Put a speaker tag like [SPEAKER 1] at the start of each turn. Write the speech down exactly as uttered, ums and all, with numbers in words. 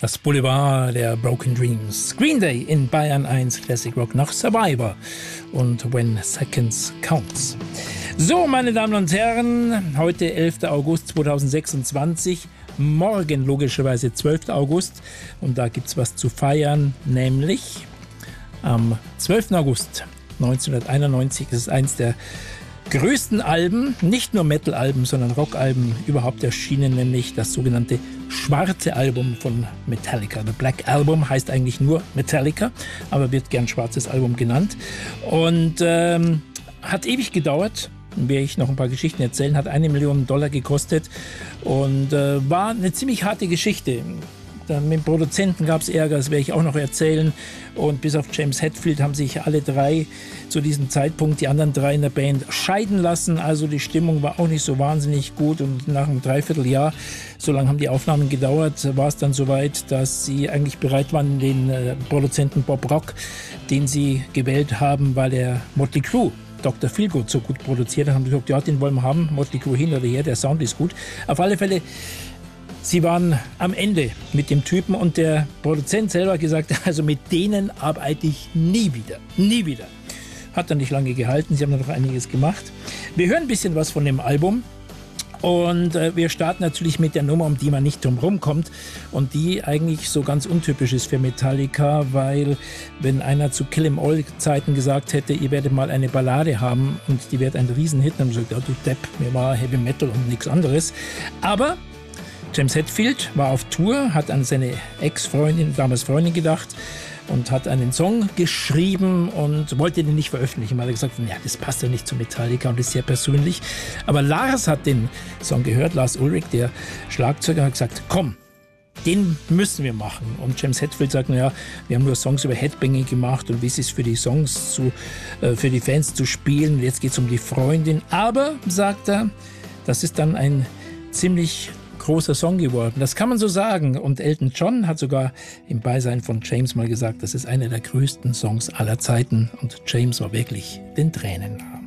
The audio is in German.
[SPEAKER 1] Das Boulevard der Broken Dreams. Green Day in Bayern eins Classic Rock nach Survivor und When Seconds Counts. So, meine Damen und Herren, heute elfter August zweitausendsechsundzwanzig, morgen logischerweise zwölfter August und da gibt's was zu feiern, nämlich am zwölften August neunzehnhunderteinundneunzig. Das ist eins der größten Alben, nicht nur Metal-Alben, sondern Rock-Alben überhaupt erschienen, nämlich das sogenannte schwarze Album von Metallica. The Black Album heißt eigentlich nur Metallica, aber wird gern schwarzes Album genannt. Und ähm, hat ewig gedauert, werde ich noch ein paar Geschichten erzählen, hat eine Million Dollar gekostet und äh, war eine ziemlich harte Geschichte. Dann mit dem Produzenten gab es Ärger, das werde ich auch noch erzählen. Und bis auf James Hetfield haben sich alle drei zu diesem Zeitpunkt, die anderen drei in der Band, scheiden lassen. Also die Stimmung war auch nicht so wahnsinnig gut. Und nach einem Dreivierteljahr, so lange haben die Aufnahmen gedauert, war es dann soweit, dass sie eigentlich bereit waren, den äh, Produzenten Bob Rock, den sie gewählt haben, weil er Motley Crue, Doktor Feelgood, so gut produziert hat, haben gesagt, ja, den wollen wir haben, Motley Crue hin oder her, der Sound ist gut. Auf alle Fälle, sie waren am Ende mit dem Typen und der Produzent selber gesagt, also mit denen arbeite ich nie wieder, nie wieder. Hat dann nicht lange gehalten, sie haben dann noch einiges gemacht. Wir hören ein bisschen was von dem Album und äh, wir starten natürlich mit der Nummer, um die man nicht drum rumkommt und die eigentlich so ganz untypisch ist für Metallica, weil wenn einer zu Kill 'Em All Zeiten gesagt hätte, ihr werdet mal eine Ballade haben und die wird ein Riesenhit, dann haben sie gesagt, ja, du Depp, mir war Heavy Metal und nichts anderes. Aber James Hetfield war auf Tour, hat an seine Ex-Freundin, damals Freundin gedacht und hat einen Song geschrieben und wollte den nicht veröffentlichen. Man hat gesagt, ja, das passt ja nicht zu Metallica und ist sehr persönlich. Aber Lars hat den Song gehört, Lars Ulrich, der Schlagzeuger, hat gesagt, komm, den müssen wir machen. Und James Hetfield sagt, naja, wir haben nur Songs über Headbanging gemacht und wie es ist für die Songs zu, äh, für die Fans zu spielen. Jetzt geht es um die Freundin. Aber, sagt er, das ist dann ein ziemlich großer Song geworden. Das kann man so sagen. Und Elton John hat sogar im Beisein von James mal gesagt, das ist einer der größten Songs aller Zeiten. Und James war wirklich den Tränen nah.